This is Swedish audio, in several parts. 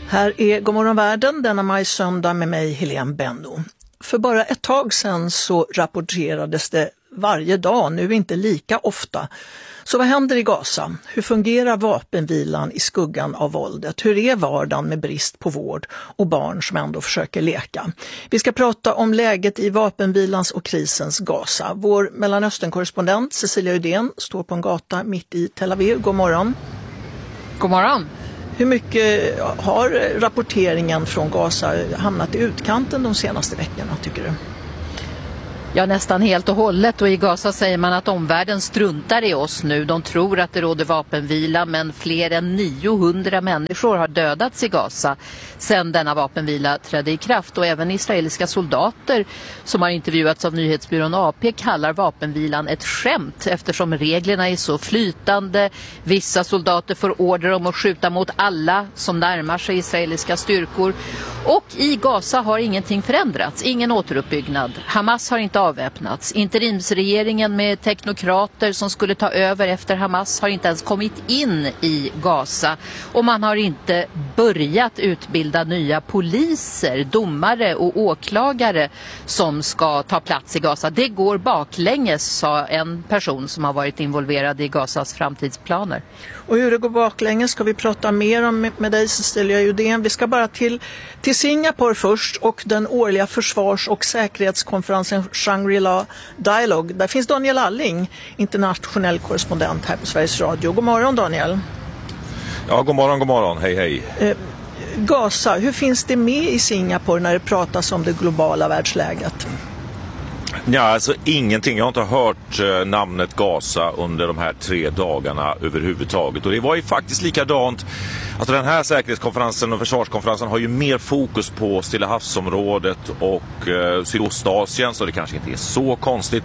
Här är Godmorgon världen denna majsöndag med mig Helene Benno. För bara ett tag sedan så rapporterades det varje dag, nu inte lika ofta. Så vad händer i Gaza? Hur fungerar vapenvilan i skuggan av våldet? Hur är vardagen med brist på vård och barn som ändå försöker leka? Vi ska prata om läget i vapenvilans och krisens Gaza. Vår Mellanöstern-korrespondent Cecilia Uddén står på en gata mitt i Tel Aviv. God morgon. God morgon. Hur mycket har rapporteringen från Gaza hamnat i utkanten de senaste veckorna, tycker du? Ja, nästan helt och hållet, och i Gaza säger man att omvärlden struntar i oss nu. De tror att det råder vapenvila, men fler än 900 människor har dödats i Gaza sedan denna vapenvila trädde i kraft. Och även israeliska soldater som har intervjuats av nyhetsbyrån AP kallar vapenvilan ett skämt eftersom reglerna är så flytande. Vissa soldater får order om att skjuta mot alla som närmar sig israeliska styrkor. Och i Gaza har ingenting förändrats, ingen återuppbyggnad. Hamas har inte avväpnats. Interimsregeringen med teknokrater som skulle ta över efter Hamas har inte ens kommit in i Gaza. Och man har inte börjat utbilda nya poliser, domare och åklagare som ska ta plats i Gaza. Det går baklänges, sa en person som har varit involverad i Gazas framtidsplaner. Och hur det går baklänges ska vi prata mer om med dig, Cecilia Uddén. Vi ska bara till Singapore först och den årliga försvars- och säkerhetskonferensen Shangri-La Dialogue. Där finns Daniel Alling, internationell korrespondent här på Sveriges Radio. God morgon, Daniel. Ja, god morgon. Hej. Gaza, hur finns det med i Singapore när det pratas om det globala världsläget? Ja, alltså ingenting. Jag har inte hört namnet Gaza under de här 3 dagarna överhuvudtaget. Och det var ju faktiskt likadant. Alltså den här säkerhetskonferensen och försvarskonferensen har ju mer fokus på Stilla havsområdet och Sydostasien, så det kanske inte är så konstigt.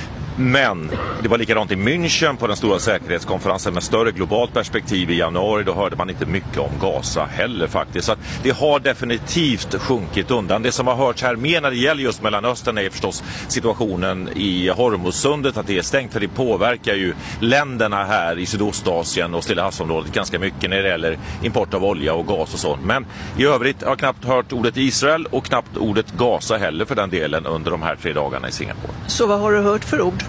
Men det var likadant i München på den stora säkerhetskonferensen med större globalt perspektiv i januari. Då hörde man inte mycket om Gaza heller faktiskt. Så att det har definitivt sjunkit undan. Det som har hörts här mer när det gäller just Mellanöstern är förstås situationen i Hormuzsundet. Att det är stängt, för det påverkar ju länderna här i Sydostasien och Stilla havsområdet ganska mycket när det gäller import av olja och gas och sånt. Men i övrigt har jag knappt hört ordet Israel och knappt ordet Gaza heller för den delen under de här 3 dagarna i Singapore. Så vad har du hört för ord?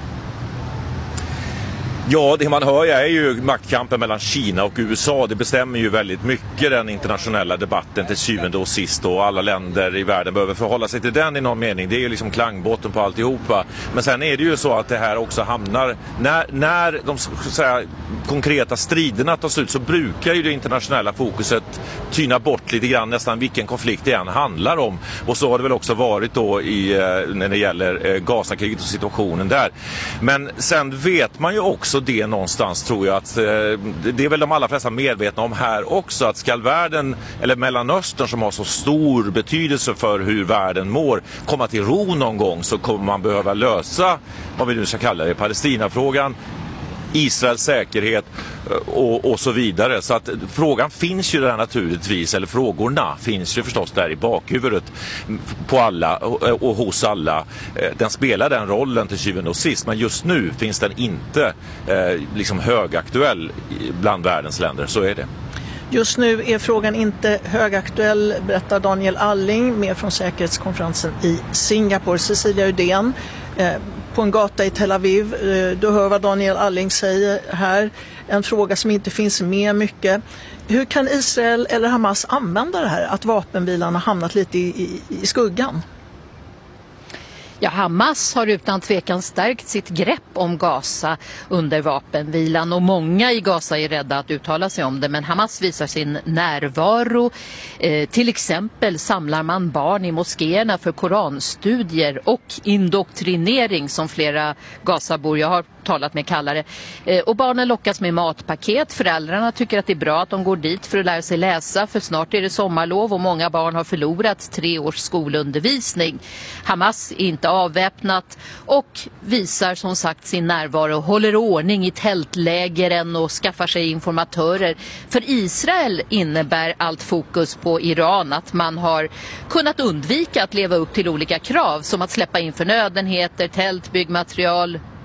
Ja, det man hör är ju maktkampen mellan Kina och USA. Det bestämmer ju väldigt mycket den internationella debatten till syvende och sist. Och alla länder i världen behöver förhålla sig till den i någon mening. Det är ju liksom klangbotten på alltihopa. Men sen är det ju så att det här också hamnar... När de så här, konkreta striderna tar slut så brukar ju det internationella fokuset tyna bort lite grann nästan vilken konflikt det än handlar om. Och så har det väl också varit då när det gäller Gazakriget och situationen där. Men sen vet man ju också det någonstans, tror jag, att det är väl de allra flesta medvetna om här också, att ska världen eller Mellanöstern som har så stor betydelse för hur världen mår komma till ro någon gång, så kommer man behöva lösa, vad vi nu ska kalla det, Palestinafrågan, Israels säkerhet och så vidare. Så att frågan finns ju där naturligtvis, eller frågorna finns ju förstås där i bakhuvudet på alla och hos alla. Den spelar den rollen till syvende och sist, men just nu finns den inte liksom högaktuell bland världens länder, så är det. Just nu är frågan inte högaktuell, berättar Daniel Alling, med från säkerhetskonferensen i Singapore. Cecilia Uddén, på en gata i Tel Aviv. Du hör vad Daniel Alling säger här. En fråga som inte finns med mycket. Hur kan Israel eller Hamas använda det här, att vapenvilan har hamnat lite i skuggan? Ja, Hamas har utan tvekan stärkt sitt grepp om Gaza under vapenvilan, och många i Gaza är rädda att uttala sig om det, men Hamas visar sin närvaro. Till exempel samlar man barn i moskéerna för koranstudier och indoktrinering, som flera Gazabor jag har talat med kallar det. Och barnen lockas med matpaket. Föräldrarna tycker att det är bra att de går dit för att lära sig läsa, för snart är det sommarlov och många barn har förlorat 3 års skolundervisning. Hamas är inte avväpnat och visar som sagt sin närvaro, håller ordning i tältlägren och skaffar sig informatörer. För Israel innebär allt fokus på Iran att man har kunnat undvika att leva upp till olika krav, som att släppa in förnödenheter, tält, byggmaterial,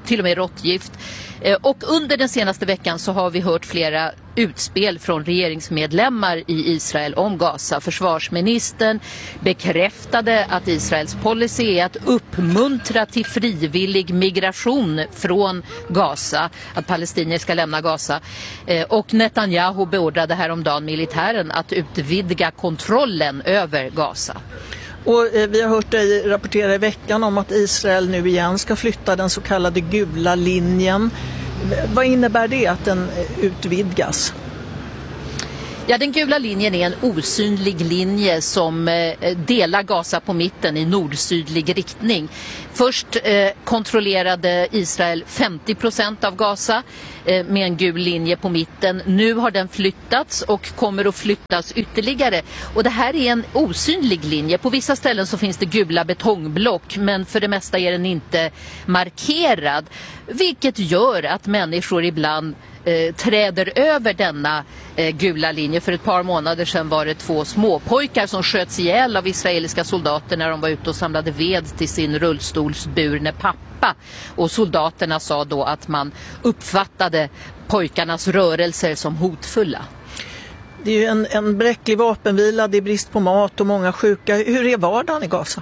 till och med råttgift. Och under den senaste veckan så har vi hört flera utspel från regeringsmedlemmar i Israel om Gaza. Försvarsministern bekräftade att Israels policy är att uppmuntra till frivillig migration från Gaza, att palestinier ska lämna Gaza. Och Netanyahu beordrade häromdagen militären att utvidga kontrollen över Gaza. Och vi har hört dig rapportera i veckan om att Israel nu igen ska flytta den så kallade gula linjen. Vad innebär det att den utvidgas? Ja, den gula linjen är en osynlig linje som delar Gaza på mitten i nord-sydlig riktning. Först kontrollerade Israel 50% av Gaza med en gul linje på mitten. Nu har den flyttats och kommer att flyttas ytterligare. Och det här är en osynlig linje. På vissa ställen så finns det gula betongblock, men för det mesta är den inte markerad. Vilket gör att människor ibland träder över denna gula linje. För ett par månader sedan var det 2 småpojkar som sköts ihjäl av israeliska soldater när de var ute och samlade ved till sin rullstolsburne pappa. Och soldaterna sa då att man uppfattade pojkarnas rörelser som hotfulla. Det är ju en bräcklig vapenvila, det är brist på mat och många sjuka. Hur är vardagen i Gaza?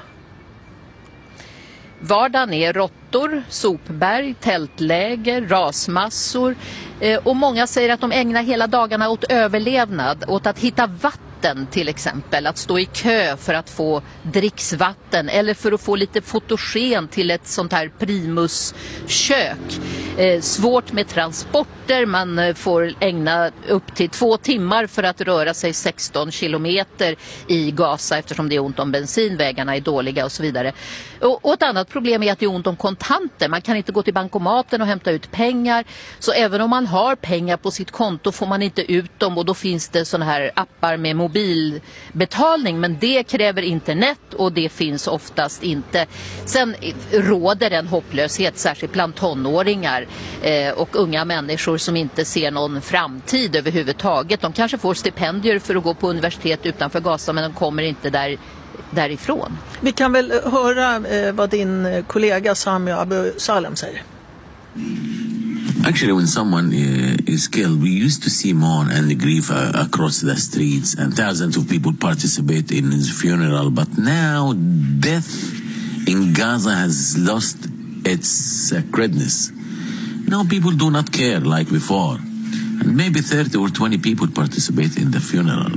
Vardagen är råttor, sopberg, tältläger, rasmassor och många säger att de ägnar hela dagarna åt överlevnad, åt att hitta vatten till exempel, att stå i kö för att få dricksvatten eller för att få lite fotogen till ett sånt här primuskök. Svårt med transporter, man får ägna upp till 2 timmar för att röra sig 16 kilometer i Gaza eftersom det är ont om bensin, vägarna är dåliga och så vidare. Och ett annat problem är att det är ont om kontanter, man kan inte gå till bankomaten och hämta ut pengar, så även om man har pengar på sitt konto får man inte ut dem och då finns det såna här appar med mobilbetalning, men det kräver internet och det finns oftast inte. Sen råder en hopplöshet särskilt bland tonåringar och unga människor som inte ser någon framtid överhuvudtaget. De kanske får stipendier för att gå på universitet utanför Gaza, men de kommer inte därifrån. Vi kan väl höra vad din kollega Sami Abu Salem säger. Actually, when someone is killed, we used to see mourn and grief across the streets, and thousands of people participate in his funeral. But now, death in Gaza has lost its sacredness. Now people do not care like before. And maybe 30 or 20 people participate in the funeral.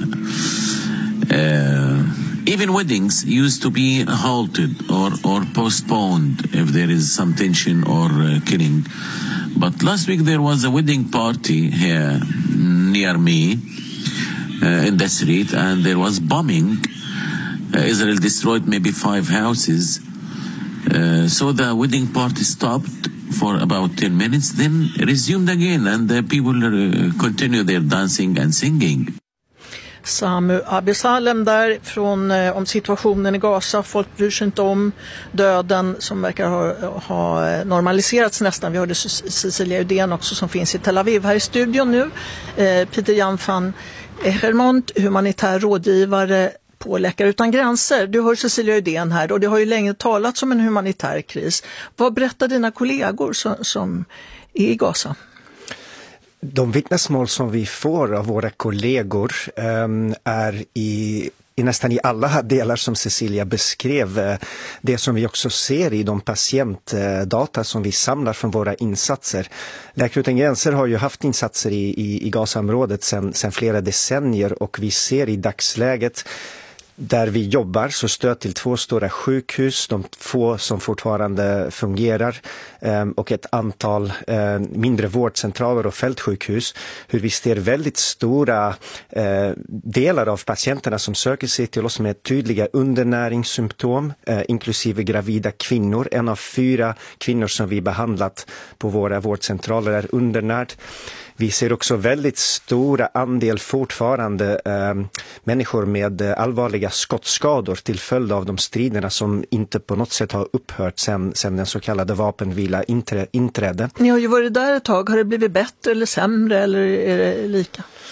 Even weddings used to be halted or postponed if there is some tension or killing. But last week there was a wedding party here near me in the street, and there was bombing. Israel destroyed maybe 5 houses. So the wedding party stopped for about 10 minutes, then resumed again, and the people continue their dancing and singing. Samu Abu Salem där från om situationen i Gaza. Folk bryr sig inte om döden som verkar ha normaliserats nästan. Vi hörde Cecilia Uddén också som finns i Tel Aviv här i studion nu. Peter Jan van Eggermont, humanitär rådgivare på Läkare utan gränser. Du hör Cecilia Uddén här och det har ju länge talats om en humanitär kris. Vad berättar dina kollegor som är i Gaza? De vittnesmål som vi får av våra kollegor är i nästan i alla delar som Cecilia beskrev, det som vi också ser i de patientdata som vi samlar från våra insatser. Läkare utan gränser har ju haft insatser i Gazaområdet sedan flera decennier, och vi ser i dagsläget där vi jobbar så stöd till 2 stora sjukhus, de 2 som fortfarande fungerar, och ett antal mindre vårdcentraler och fältsjukhus. Hur vi ser väldigt stora delar av patienterna som söker sig till oss med tydliga undernäringssymptom, inklusive gravida kvinnor. 1 av 4 kvinnor som vi behandlat på våra vårdcentraler är undernärd. Vi ser också väldigt stora andel fortfarande människor med allvarliga skottskador till följd av de striderna som inte på något sätt har upphört sedan den så kallade vapenvila inträdde. Ni har ju varit där ett tag. Har det blivit bättre eller sämre eller är det lika?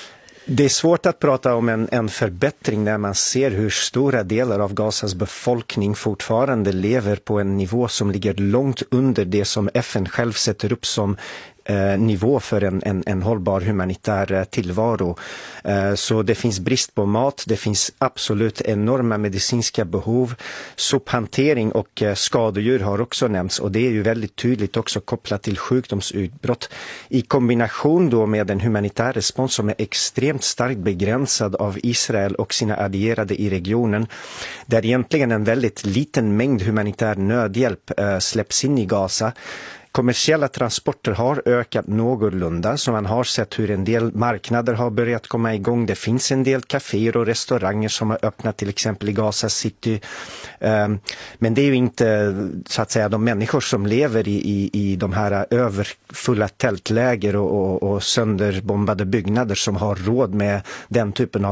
Det är svårt att prata om en förbättring när man ser hur stora delar av Gazas befolkning fortfarande lever på en nivå som ligger långt under det som FN själv sätter upp som nivå för en hållbar humanitär tillvaro. Så det finns brist på mat, det finns absolut enorma medicinska behov. Sophantering och skadedjur har också nämnts, och det är ju väldigt tydligt också kopplat till sjukdomsutbrott i kombination då med en humanitär respons som är extremt starkt begränsad av Israel och sina allierade i regionen, där egentligen en väldigt liten mängd humanitär nödhjälp släpps in i Gaza. Kommersiella transporter har ökat någorlunda, så man har sett hur en del marknader har börjat komma igång. Det finns en del kaféer och restauranger som har öppnat till exempel i Gaza City. Men det är ju inte så att säga de människor som lever i de här överfulla tältläger och sönderbombade byggnader som har råd med den typen av